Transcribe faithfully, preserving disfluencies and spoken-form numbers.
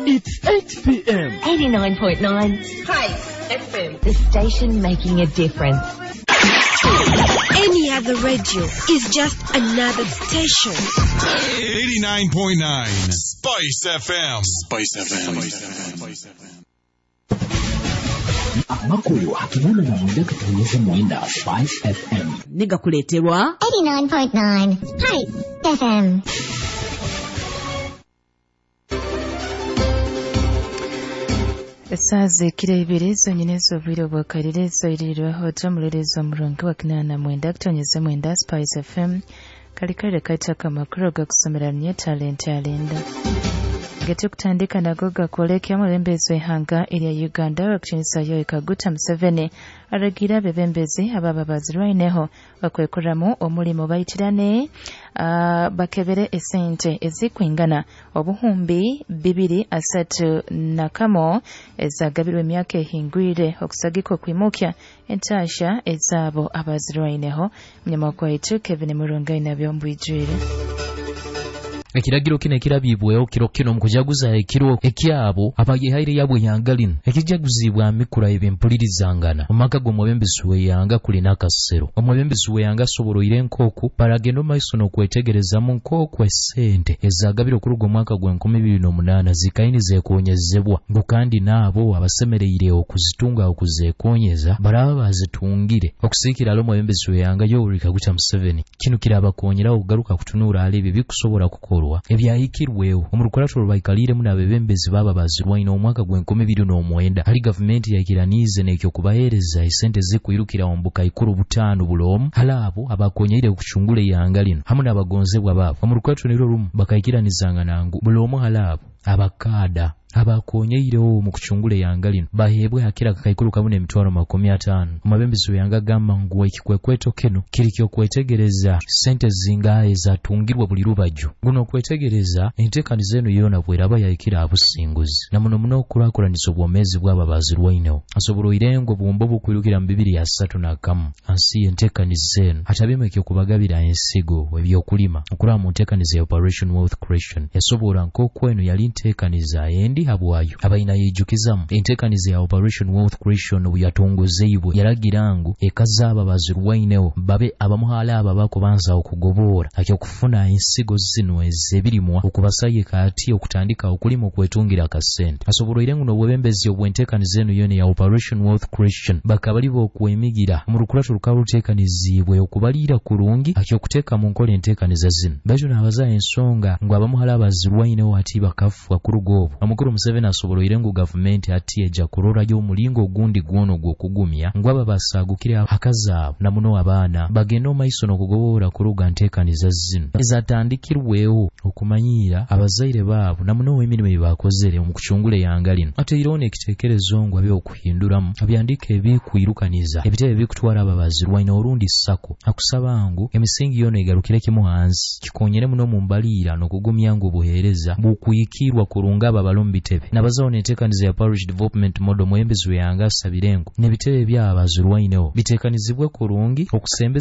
It's eight p.m. eighty-nine point nine Spice F M. The station making a difference. Any other radio is just another station. eighty-nine point nine Spice F M. Spice F M. Spice F M. Amakulu hakimana na mwenda katonyesha mwenda Spice F M. Niga kuleterwa eighty-nine point nine Spice F M. Esaze kirebere zonyine z'obwire bw'akarere zoyirirwaho jamulerezo murongo wa kinana mwenda kutonyeza mwenda Spice F M kali kale kaitaka makuru gakusomeranya talent yalinda gete kutandika nago gakolekya mulembezwe hanga eri Uganda wakuchinisa yo Kaguta Museveni aragira bebembezi ababa bazirwaineho bakwekoramu omulimo bayitirane uh, bakebere esente ezikwingana obuhumbi bibiri asatu nakamo ezagabirwe emyaka ehingwire okusagiko kwimukya entasha ezabo abazirwaineho mnyamako waitu Kevin Murungai na byombwijire. Ekiragiro kino ekirabibweho kiro kino mukujaguza ekiro ekyabo abayehaire yabwe yangalino ekijaguzibwa mikura ebyempulirizangana omaka gw'omwebembezi weyanga kulina akasero omwebembezi weyanga soboloire nkoku baragendo maiso n'okwetegerezamu nkoku esente ezagabiro kuruga omwaka gw'enkumi bbiri n'omunaana zikayiniza ekonyezebwa ngo kandi naabo abasemereire okuzitunga okuzeekonyeza baraba bazitungire okusiikira alo omwebembezi weyanga Yoweri Kaguta Museveni kino kirabakonyera okugaruka kutunuura ali ebi bikusobola kukola ebyayikirwewo omurukolato lwaikalire muna bebembezi baba bazirwaina omwaka gw'enkumi bbiri n'omwenda ali gavumenti yakiranize nekyo kubahereza esente zikwirukira ombuka ikuru butaano bulomu halabo abakonyeire okuchungule yangalino hamwe n'abagonzebwa babo omurukolato nero rumu bakayikiranizanga nangu bulomu halabo abakada abakonyeirewo mu kuchungule yangalino bahebwe hakira kakayikulu kabune emitwalo makumi ataano omabembezi yanga gamba nguwa ekikwekweto keno kirikyo kwetegereza sente zingahe zatungirwa buli rubaju guno kwetegereza entekaniza eno yona bweraba yayikira abusinguzi na muno muno okulakulaniza obwomezi bw'aba bazirwainewo asoboloire ngo bwombo bukwirukira mu bibiri asatu nakamu ansi entekaniza eno atabimekyo kubagabira ensigo ebyokulima okulaba mu ntekaniza ya Operation Wealth Creation yasobola nk'okweno yali ntekaniza endi habwayo abaina yijukizamu entekanize ya Operation Wealth Creation uyatongozeibwe yaragirangu ekazaba bazirwainewo babe abamuhala ababako banza okugobora akyo kufuna ensigo zino ezebirimwa okubasayika ati okutandika okulima okwetungira kasente asoboloire nguno bwebembezi obwentekanize eno yone ya Operation Wealth Creation bakabalibo okwemigira mu rukulato lukalutekanizibwe okubalira kurungi akyo kuteka mu nkola entekaniza zino bajo nabaza ensonga ngo abamuhala abazirwainewo ati bakafu akurugobo amukuru Museveni asoboloire ngu gavumenti ati eja kurora yo mulingo gundi gwono gw'okugumya ngwaba basagukire akazaabo na muno abaana bagenda maiso n'okugobora kuruga ntekaniza zino ezatandikirwewo okumanyira abazaire baabo na muno emirimu ebakozere mu kuchungule yangalino ate irone ekitekerezo ngo abe okuhinduramu abyandike ebikwirukaniza ebitebe bikutwara ababazirwaina orundi sako akusabangu emisingi yona egarukire kimu hansi kikonyere muno mu mbalira n'okugumya ngo buhereza bukuyikirwa kurunga ababalombi tebe nabazone entekaniza ya Parish Development Model mwembezi yanga sabirengo nebitebe by'abazirwainewo bitekanizibwe kurungi okusembe